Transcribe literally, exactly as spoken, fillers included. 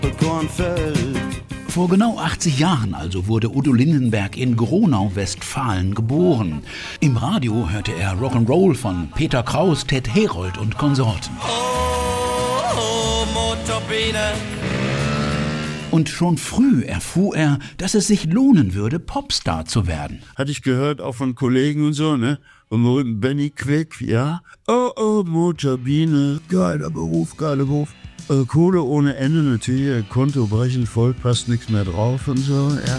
Kornfeld. Vor genau achtzig Jahren also wurde Udo Lindenberg in Gronau, Westfalen geboren. Im Radio hörte er Rock'n'Roll von Peter Kraus, Ted Herold und Konsorten. Oh, oh, Motorbiene. Und schon früh erfuhr er, dass es sich lohnen würde, Popstar zu werden. Hatte ich gehört, auch von Kollegen und so, ne? Und Benny Quick, ja? Oh, oh, Motorbiene, geiler Beruf, geiler Beruf. Äh, Kohle ohne Ende natürlich, Konto brechen, voll, passt nichts mehr drauf und so, ja.